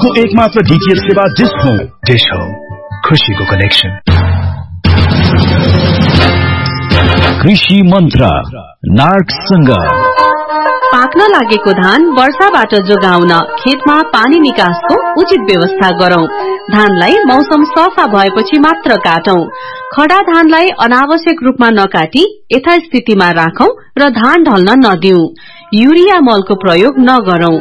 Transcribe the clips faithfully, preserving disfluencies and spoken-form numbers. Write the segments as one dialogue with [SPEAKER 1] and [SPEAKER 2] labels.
[SPEAKER 1] नेपालको एकमात्र डीटीएच सेवा डिश होम।
[SPEAKER 2] डिश होम, खुशीको कनेक्सन।
[SPEAKER 3] कृषि मन्त्र नार्कसँग।
[SPEAKER 4] पाक्न लागेको धान वर्षाबाट जोगाउन खेतमा पानी निकासको उचित व्यवस्था गरौं। धानलाई मौसम सफा भएपछि मात्र काटौं। खडा धानलाई अनावश्यक रूपमा नकाटी यथास्थितिमा राखौं र धान ढल्न नदिऊ। युरिया मलको प्रयोग नगरौं।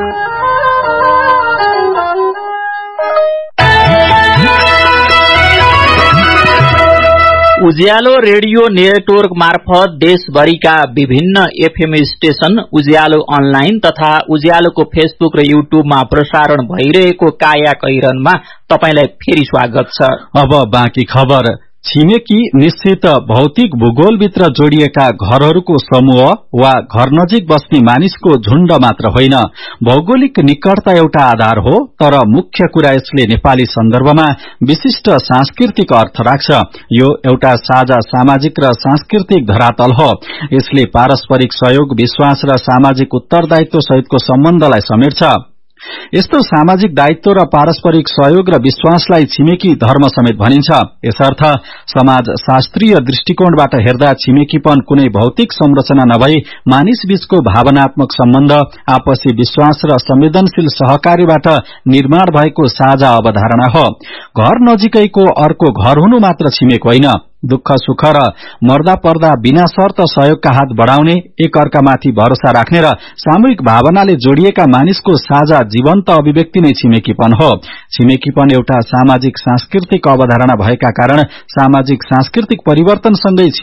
[SPEAKER 5] उज्यालो रेडियो नेटवर्क मार्फत देशभरिका विभिन्न एफएम स्टेशन, उज्यालो अनलाइन तथा उज्यालोको फेसबुक र युट्युबमा प्रसारण भइरहेको काया कैरनमा तपाईलाई फेरि स्वागत छ।
[SPEAKER 6] अब बाँकी खबर। छिमेकी निश्चित भौतिक भूगोलभित्र जोडिएका घरहरूको समूह वा घर नजिक बस्ने मानिसको झुण्ड मात्र होइन, भौगोलिक निकटता एउटा आधार हो। तर मुख्य कुरा यसले नेपाली सन्दर्भमा विशिष्ट सांस्कृतिक अर्थ राख्छ। यो एउटा साझा सामाजिक र सांस्कृतिक धरातल हो। यसले पारस्परिक सहयोग, विश्वास र सामाजिक उत्तरदायित्व सहितको सम्बन्धलाई समेट्छ। यस्तो सामाजिक दायित्व र पारस्परिक सहयोग र विश्वासलाई छिमेकी धर्म समेत भनिन्छ। यसर्थ समाज शास्त्रीय दृष्टिकोणबाट हेर्दा छिमेकीपन कुनै भौतिक संरचना नभई मानिस बीचको भावनात्मक सम्बन्ध, आपसी विश्वास र संवेदनशील सहकार्यबाट निर्माण भएको साझा अवधारणा हो। घर नजिकैको अर्को घर हुनु मात्र छिमेक होइन, दुःख सुख र मर्दा पर्दा बिना शर्त सहयोगका हात बढाउने, एक अर्कामाथि भरोसा राख्ने र सामूहिक भावनाले जोडिएका मानिसको साझा जीवन्त अभिव्यक्ति नै छिमेकीपन हो। छिमेकीपन एउटा सामाजिक सांस्कृतिक अवधारणा भएका कारण सामाजिक सांस्कृतिक परिवर्तनसँगै